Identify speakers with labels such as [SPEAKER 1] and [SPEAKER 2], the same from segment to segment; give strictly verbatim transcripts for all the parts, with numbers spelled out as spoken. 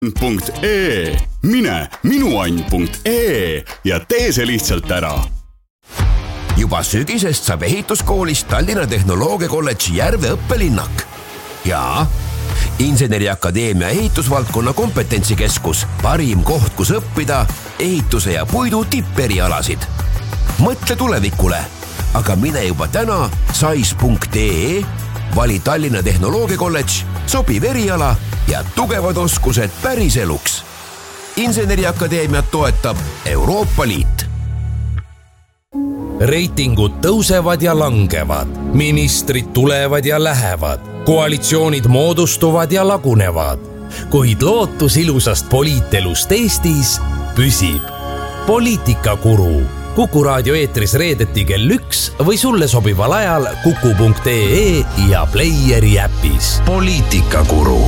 [SPEAKER 1] punkt ee. Mine minuann punkt ee ja tee see lihtsalt ära.
[SPEAKER 2] Juba sügisest saab ehituskoolist Tallinna Tehnoloogiakolledži Järve õppelinnak. Ja Inseneriakadeemia ehitusvaldkonna kompetentsikeskus, parim koht, kus õppida ehituse ja puidu tipperialasid. Mõtle tulevikule, aga mine juba täna sais punkt ee, vali Tallinna Tehnoloogiakolledž, sobiv eriala ja tugevad oskused päris eluks. Inseneriakadeemiat toetab Euroopa Liit.
[SPEAKER 3] Reitingud tõusevad ja langevad, ministrid tulevad ja lähevad, koalitsioonid moodustuvad ja lagunevad, kuid lootus ilusast poliitelust Eestis püsib. Poliitikakuru. Kuku raadio eetris reedeti kell üks või sulle sobival ajal kuku punkt ee ja Playeri äpis.
[SPEAKER 2] Poliitikakuru.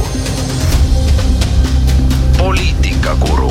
[SPEAKER 2] Poliitikakuru.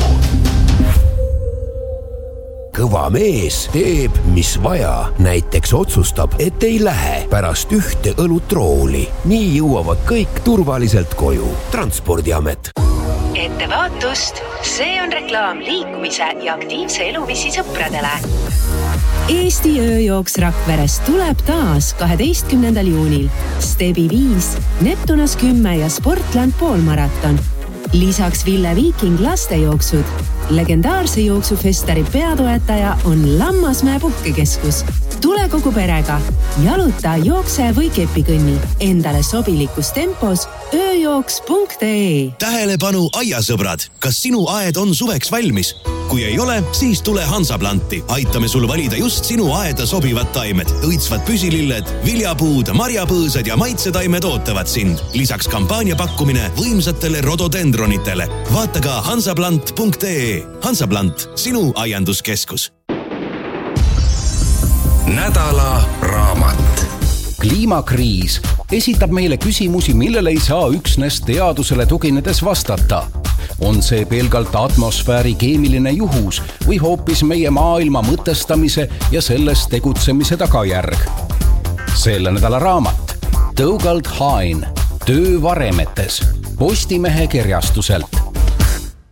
[SPEAKER 2] Kõva mees teeb, mis vaja. Näiteks otsustab, et ei lähe pärast ühte õlutrooli. Nii jõuavad kõik turvaliselt koju. Transpordiamet.
[SPEAKER 4] Ettevaatust, see on reklaam liikumise ja aktiivse eluviisi sõpradele. Eesti ööjooks Rakverest tuleb taas kaheteistkümnendal juunil. Stebi viis, Neptunas kümme ja Sportland poolmaraton. Lisaks Ville Viiking lastejooksud. Legendaarse jooksufestari peatoetaja on Lammasmäe puhkekeskus. Tule kogu perega. Jaluta, jookse või kepikõnni. Endale sobilikus tempos ööjooks punkt ee.
[SPEAKER 5] Tähelepanu aiasõbrad! Kas sinu aed on suveks valmis? Kui ei ole, siis tule Hansaplanti. Aitame sul valida just sinu aeda sobivad taimed. Õitsvad püsililled, viljapuud, marjapõõsad ja maitsetaimed ootavad sind. Lisaks kampaania pakkumine võimsatele rododendronitele. Vaata ka hansaplant punkt ee. Hansaplant, sinu aianduskeskus.
[SPEAKER 2] Nädala raamat.
[SPEAKER 6] Kliimakriis esitab meile küsimusi, millele ei saa üksnes teadusele tuginedes vastata. On see pelgalt atmosfääri keemiline juhus või hoopis meie maailma mõtestamise ja selles tegutsemise tagajärg? Selle nädala raamat Dougald Hine, Töö varemetes, Postimehe kirjastuselt.